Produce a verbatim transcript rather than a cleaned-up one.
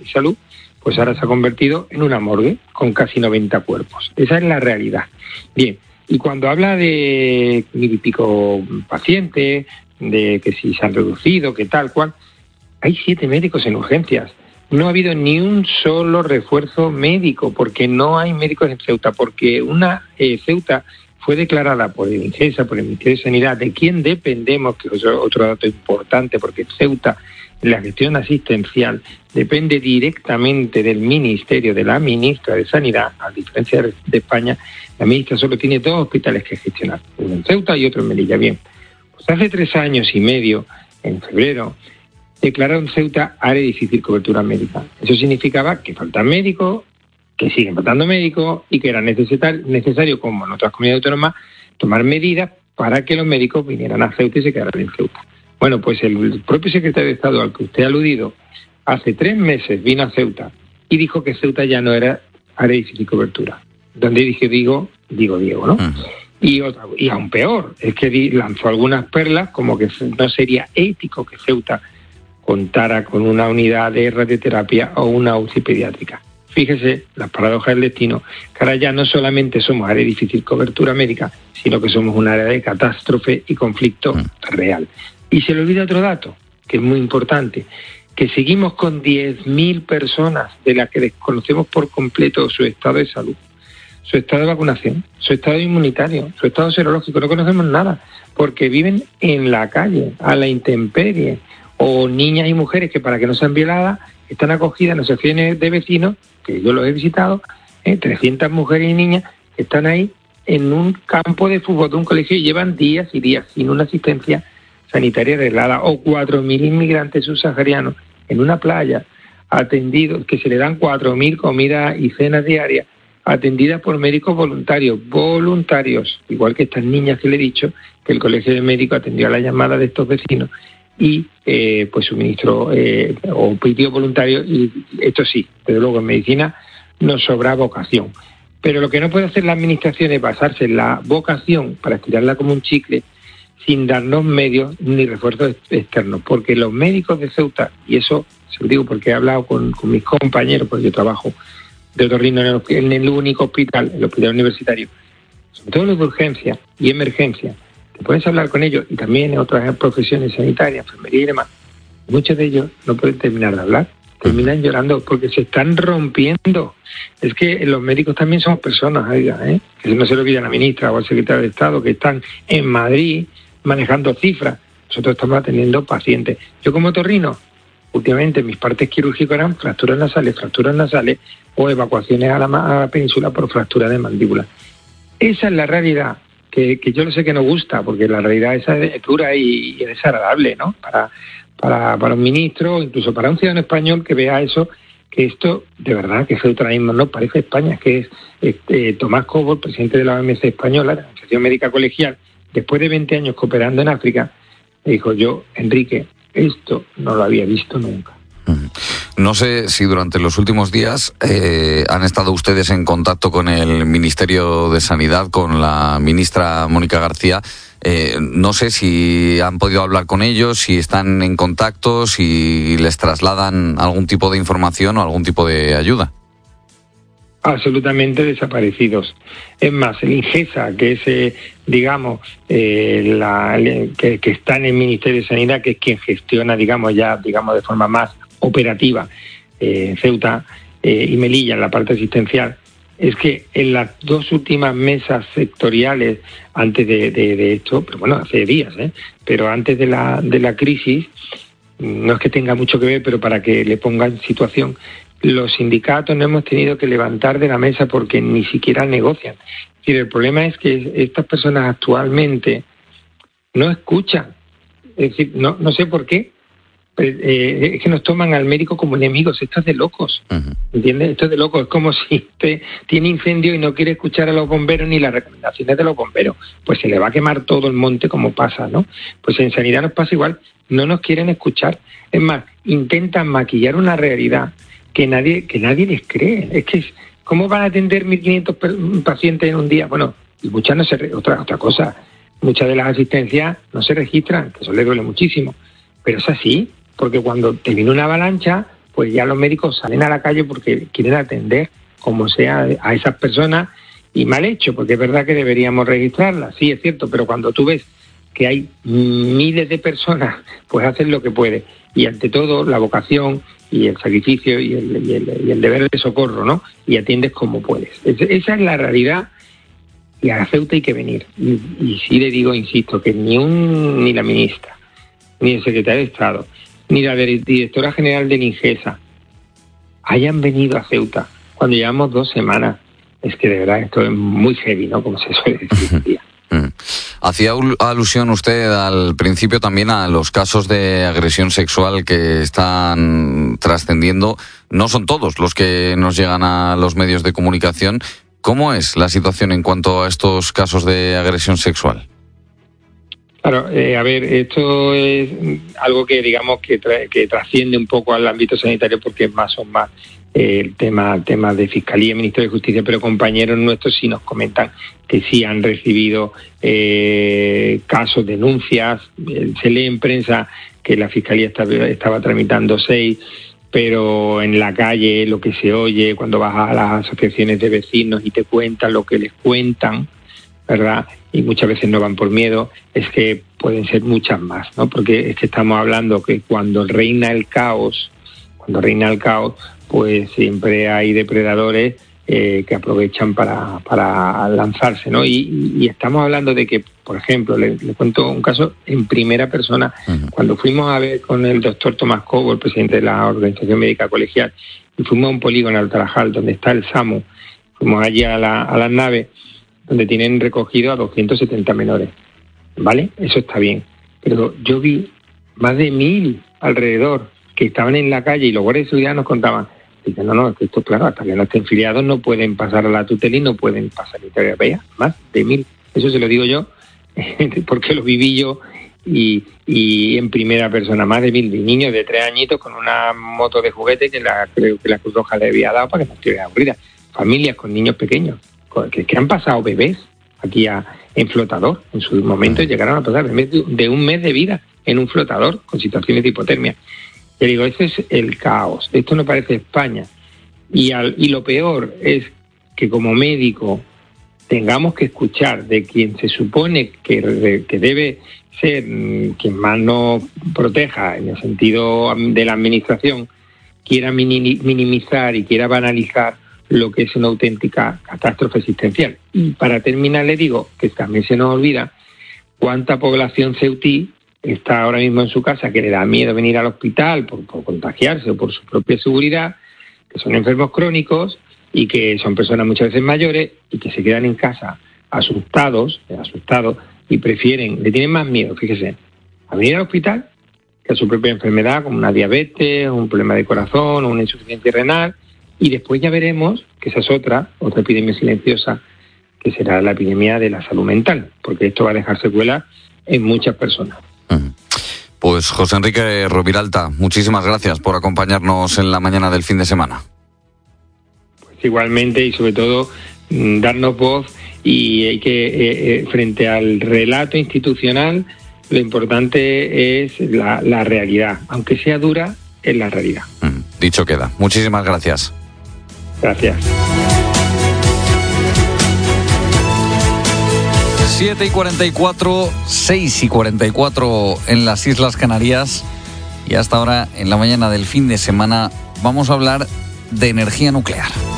y Salud, pues ahora se ha convertido en una morgue con casi noventa cuerpos. Esa es la realidad. Bien, y cuando habla de mil y pico pacientes, de que si se han reducido, que tal cual, hay siete médicos en urgencias. No ha habido ni un solo refuerzo médico, porque no hay médicos en Ceuta, porque una eh, Ceuta fue declarada por el INGESA, por el Ministerio de Sanidad, de quien dependemos, que es otro dato importante, porque Ceuta, la gestión asistencial, depende directamente del Ministerio, de la ministra de Sanidad. A diferencia de España, la ministra solo tiene dos hospitales que gestionar, uno en Ceuta y otro en Melilla. Bien, pues hace tres años y medio, en febrero, declararon Ceuta área de difícil cobertura médica. Eso significaba que faltan médicos, que siguen faltando médicos y que era necesario, necesario, como en otras comunidades autónomas, tomar medidas para que los médicos vinieran a Ceuta y se quedaran en Ceuta. Bueno, pues el propio secretario de Estado al que usted ha aludido, hace tres meses vino a Ceuta y dijo que Ceuta ya no era área de difícil cobertura. Donde dije digo, digo Diego, ¿no? Uh-huh. Y, otra, y aún peor, es que lanzó algunas perlas como que no sería ético que Ceuta contara con una unidad de radioterapia o una U C I pediátrica. Fíjese, las paradojas del destino, que ahora ya no solamente somos área de difícil cobertura médica, sino que somos un área de catástrofe y conflicto mm. real. Y se le olvida otro dato, que es muy importante, que seguimos con diez mil personas de las que desconocemos por completo su estado de salud, su estado de vacunación, su estado inmunitario, su estado serológico, no conocemos nada, porque viven en la calle, a la intemperie, o niñas y mujeres que para que no sean violadas están acogidas en asociaciones de vecinos, que yo los he visitado, eh, trescientas mujeres y niñas que están ahí en un campo de fútbol de un colegio y llevan días y días sin una asistencia sanitaria arreglada, o cuatro mil inmigrantes subsaharianos en una playa atendidos, que se le dan cuatro mil comidas y cenas diarias, atendidas por médicos voluntarios, voluntarios, igual que estas niñas que le he dicho, que el colegio de médicos atendió a la llamada de estos vecinos y eh, pues suministró eh, o pidió voluntario, y esto sí, pero luego en medicina nos sobra vocación. Pero lo que no puede hacer la administración es basarse en la vocación para estirarla como un chicle sin darnos medios ni refuerzos externos, porque los médicos de Ceuta, y eso se lo digo porque he hablado con, con mis compañeros, porque yo trabajo de otorrino en el, en el único hospital, el hospital universitario, sobre todo los de urgencia y emergencia, te puedes hablar con ellos, y también en otras profesiones sanitarias, enfermería y demás, muchos de ellos no pueden terminar de hablar, terminan llorando porque se están rompiendo. Es que los médicos también somos personas, oiga, ¿eh? Que no se lo olvide a la ministra o al secretario de Estado, que están en Madrid manejando cifras. Nosotros estamos atendiendo pacientes. Yo como otorrino, últimamente mis partes quirúrgicas eran fracturas nasales, fracturas nasales o evacuaciones a la, a la península por fractura de mandíbula. Esa es la realidad, que, que yo no sé que nos gusta, porque la realidad esa es dura y, y desagradable, ¿no? Para, para, para un ministro, incluso para un ciudadano español que vea eso, que esto, de verdad, que Ceuta ahora mismo no parece España, que es este, Tomás Cobo, el presidente de la O M C española, la Asociación Médica Colegial, después de veinte años cooperando en África, me dijo: yo, Enrique, esto no lo había visto nunca. No sé si durante los últimos días eh, han estado ustedes en contacto con el Ministerio de Sanidad, con la ministra Mónica García. Eh, no sé si han podido hablar con ellos, si están en contacto, si les trasladan algún tipo de información o algún tipo de ayuda. Absolutamente desaparecidos. Es más, el INGESA, que es, eh, digamos, eh, la, que, que está en el Ministerio de Sanidad, que es quien gestiona, digamos, ya, digamos, de forma más operativa, eh, Ceuta eh, y Melilla en la parte asistencial, es que en las dos últimas mesas sectoriales antes de, de, de esto, pero bueno, hace días, ¿eh? pero antes de la, de la crisis, no es que tenga mucho que ver, pero para que le ponga en situación, los sindicatos no hemos tenido que levantar de la mesa porque ni siquiera negocian. Es decir, el problema es que estas personas actualmente no escuchan. Es decir, no, no sé por qué. Eh, es que nos toman al médico como enemigos. Esto es de locos. Uh-huh. ¿Entiendes? Esto es de locos. Es como si usted tiene incendio y no quiere escuchar a los bomberos ni las recomendaciones de los bomberos. Pues se le va a quemar todo el monte como pasa, ¿no? Pues en sanidad nos pasa igual. No nos quieren escuchar. Es más, intentan maquillar una realidad que nadie que nadie les cree. Es que, ¿cómo van a atender mil quinientos pacientes en un día? Bueno, y muchas no se... Re, otra, otra cosa, muchas de las asistencias no se registran, que eso les duele muchísimo. Pero es así, porque cuando te viene una avalancha, pues ya los médicos salen a la calle porque quieren atender como sea a esas personas, y mal hecho, porque es verdad que deberíamos registrarlas, sí, es cierto, pero cuando tú ves que hay miles de personas, pues hacen lo que puede, y ante todo la vocación y el sacrificio y el, y el, y el deber de socorro, ¿no? Y atiendes como puedes. Es, esa es la realidad, y a Ceuta hay que venir. Y, y sí le digo, insisto, que ni un ni la ministra, ni el secretario de Estado, ni la directora general de Ningesa hayan venido a Ceuta cuando llevamos dos semanas. Es que de verdad esto es muy heavy, ¿no? Como se suele decir. Hacía alusión usted al principio también a los casos de agresión sexual que están trascendiendo. No son todos los que nos llegan a los medios de comunicación. ¿Cómo es la situación en cuanto a estos casos de agresión sexual? Claro, eh, a ver, esto es algo que digamos que, tra- que trasciende un poco al ámbito sanitario, porque es más o más eh, el tema, tema de Fiscalía y Ministerio de Justicia, pero compañeros nuestros sí nos comentan que sí han recibido eh, casos, denuncias. Eh, se lee en prensa que la Fiscalía estaba, estaba tramitando seis, pero en la calle lo que se oye cuando vas a las asociaciones de vecinos y te cuentan lo que les cuentan, ¿verdad? Y muchas veces no van por miedo, es que pueden ser muchas más, ¿no? Porque es que estamos hablando que cuando reina el caos, cuando reina el caos, pues siempre hay depredadores eh, que aprovechan para, para lanzarse, ¿no? Y, y estamos hablando de que, por ejemplo, le, le cuento un caso en primera persona. Uh-huh. Cuando fuimos a ver con el doctor Tomás Cobo, el presidente de la Organización Médica Colegial, y fuimos a un polígono al Tarajal, donde está el SAMU, fuimos allí a, la, a las naves, donde tienen recogido a doscientos setenta menores, ¿vale? Eso está bien. Pero yo vi más de mil alrededor que estaban en la calle, y los guardias de seguridad nos contaban, dicen, no, no, esto claro, hasta que no estén filiados no pueden pasar a la tutela y no pueden pasar a la vea, más de mil. Eso se lo digo yo, porque lo viví yo, y, y en primera persona, más de mil niños de tres añitos con una moto de juguete que la, creo que la Cruz Roja le había dado para que no estuviera aburrida. Familias con niños pequeños, que, que han pasado bebés aquí a, en flotador. En su momento llegaron a pasar de, de un mes de vida en un flotador con situaciones de hipotermia. Te digo, ese es el caos. Esto no parece España. Y, al, y lo peor es que como médico tengamos que escuchar de quien se supone que, que debe ser quien más nos proteja en el sentido de la administración, quiera minimizar y quiera banalizar lo que es una auténtica catástrofe existencial. Y para terminar le digo que también se nos olvida cuánta población ceutí está ahora mismo en su casa, que le da miedo venir al hospital por, por contagiarse o por su propia seguridad, que son enfermos crónicos y que son personas muchas veces mayores y que se quedan en casa asustados, asustados y prefieren, le tienen más miedo, fíjese, a venir al hospital que a su propia enfermedad, como una diabetes, un problema de corazón o una insuficiencia renal. Y después ya veremos que esa es otra, otra epidemia silenciosa, que será la epidemia de la salud mental, porque esto va a dejar secuelas en muchas personas. Pues José Enrique Roviralta, muchísimas gracias por acompañarnos en la mañana del fin de semana. Pues igualmente, y sobre todo darnos voz, y hay que, eh, eh, frente al relato institucional, lo importante es la, la realidad, aunque sea dura, es la realidad. Dicho queda. Muchísimas gracias. Gracias. siete y cuarenta y cuatro, seis y cuarenta y cuatro en las Islas Canarias, y hasta ahora en la mañana del fin de semana vamos a hablar de energía nuclear.